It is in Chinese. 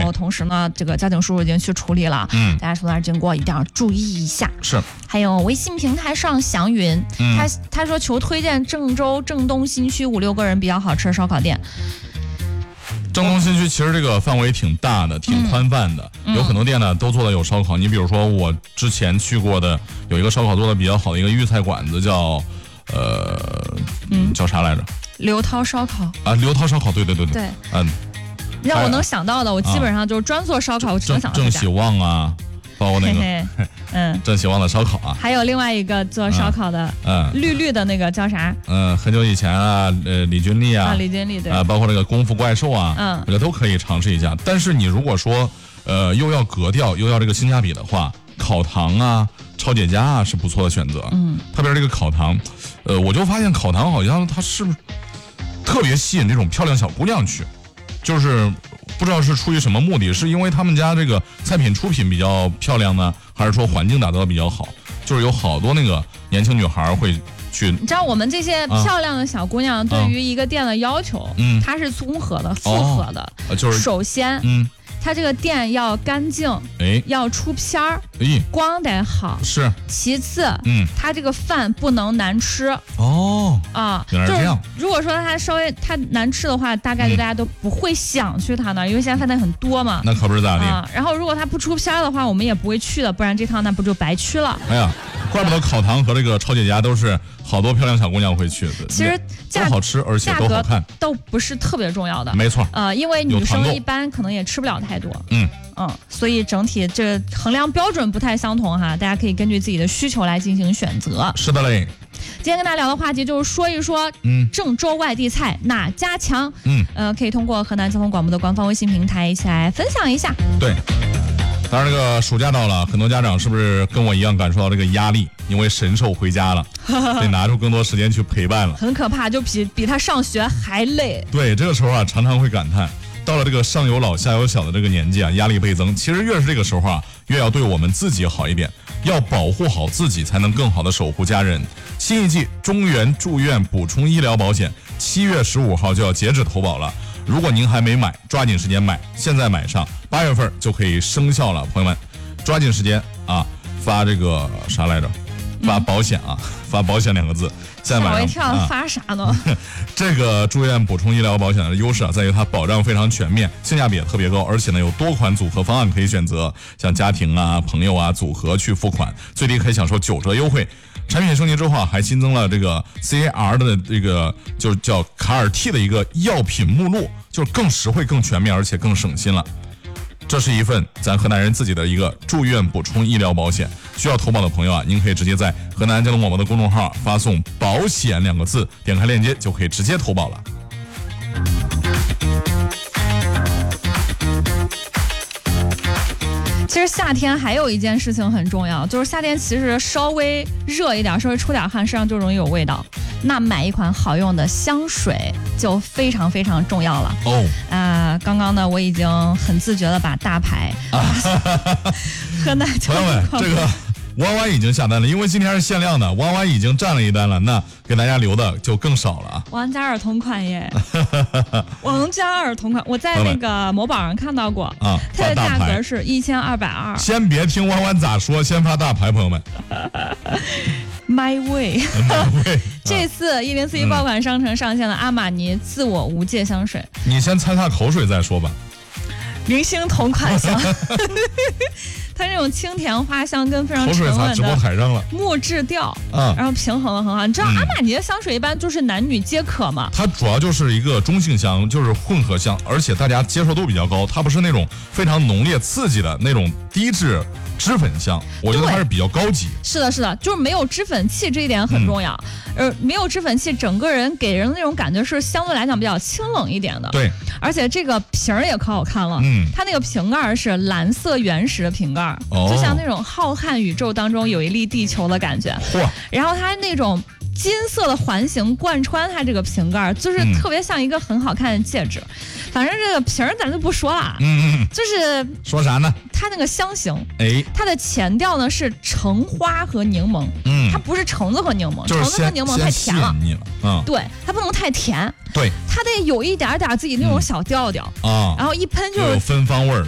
后同时呢，这个交警叔叔已经去处理了。大家从那儿经过一定要注意一下。 是。 还有微信平台上祥云，他说求推荐郑州郑东新区5、6个人比较好吃的烧烤店。 郑东新区其实这个范围挺大的，挺宽泛的，有很多店呢都做的有烧烤。你比如说我之前去过的有一个烧烤做的比较好的一个粤菜馆子，叫叫啥来着？ 刘涛烧烤啊，刘涛烧烤，对。 让我能想到的，我基本上就是专做烧烤，我只能想到郑喜旺啊，包括那个郑喜旺的烧烤啊， 还有另外一个做烧烤的，绿的那个叫啥？ 很久以前啊，李君丽啊， 李君丽对， 包括这个功夫怪兽啊，这个都可以尝试一下。但是你如果说又要格调又要这个性价比的话，烤堂啊、超姐家啊是不错的选择。特别是这个烤堂，我就发现烤堂好像它是特别吸引这种漂亮小姑娘去。就是不知道是出于什么目的，是因为他们家这个菜品出品比较漂亮呢，还是说环境打造的比较好？就是有好多那个年轻女孩会去。你知道我们这些漂亮的小姑娘对于一个店的要求，它是综合的、复合的。就是首先，它这个店要干净，要出片儿，光得好， 是。 其次，它这个饭不能难吃。 原来是这样。 如果说它稍微难吃的话，大概率大家都不会想去它那儿，因为现在饭店很多嘛。 那可不是咋地。 然后如果它不出片儿的话，我们也不会去的，不然这趟那不就白去了。 哎呀，怪不得烤堂和这个超姐家都是好多漂亮小姑娘会去的。 其实都好吃，而且都好看， 都不是特别重要的。 没错。 因为女生一般可能也吃不了太多。所以整体这衡量标准不太相同哈，大家可以根据自己的需求来进行选择。 是的嘞。 今天跟大家聊的话题就是说一说，郑州外地菜哪家强？可以通过河南交通广播的官方微信平台一起来分享一下。对。 当然，这个暑假到了，很多家长是不是跟我一样感受到这个压力？因为神兽回家了，得拿出更多时间去陪伴了。 很可怕，就比他上学还累。 对，这个时候啊，常常会感叹。到了这个上有老下有小的这个年纪啊，压力倍增。其实越是这个时候啊，越要对我们自己好一点，要保护好自己，才能更好的守护家人。新一季中原住院补充医疗保险7月15号就要截止投保了。如果您还没买，抓紧时间买，现在买上，8月份就可以生效了。朋友们，抓紧时间啊，发这个啥来着？发保险啊，发保险2个字。吓我一跳，发啥呢？ 这个住院补充医疗保险的优势啊，在于它保障非常全面，性价比也特别高，而且呢有多款组合方案可以选择，像家庭啊、朋友啊组合去付款，最低可以享受9折优惠。产品升级之后还新增了这个 CAR 的这个就叫卡尔 T 的一个药品目录，就是更实惠、更全面，而且更省心了。这是一份咱河南人自己的一个住院补充医疗保险，需要投保的朋友啊，您可以直接在河南交通广播的公众号发送保险2个字，点开链接就可以直接投保了。 其实夏天还有一件事情很重要，就是夏天其实稍微热一点，稍微出点汗，身上就容易有味道。那买一款好用的香水就非常非常重要了。刚刚呢，我已经很自觉的把大牌河南交通广播这个弯弯已经下单了，因为今天是限量的，弯弯已经占了一单了，那给大家留的就更少了啊。 王嘉尔同款耶，王嘉尔同款，我在那个某宝上看到过啊，它的价格是1220。 先别听弯弯咋说，先发大牌，朋友们。 My way， 这次1041爆款商城上线了阿玛尼自我无界香水。 你先擦擦口水再说吧。 明星同款香，它这种清甜花香跟非常沉稳的木质调，然后平衡的很好。你知道阿玛尼的香水一般就是男女皆可嘛？ 它主要就是一个中性香，就是混合香，而且大家接受度比较高。它不是那种非常浓烈刺激的那种低质脂粉香，我觉得它是比较高级。 是的，是的，就是没有脂粉气，这一点很重要。没有脂粉气，整个人给人的那种感觉是相对来讲比较清冷一点的。 对， 而且这个瓶儿也可好看了。它那个瓶盖是蓝色原石的瓶盖，就像那种浩瀚宇宙当中有一粒地球的感觉。然后它那种金色的环形贯穿它这个瓶盖，就是特别像一个很好看的戒指。反正这个瓶儿咱就不说了，就是说啥呢？ 它那个香型，它的前调呢是橙花和柠檬，它不是橙子和柠檬，橙子和柠檬太甜了，对，它不能太甜， 对， 它得有一点点自己那种小调调啊，然后一喷就有芬芳味儿。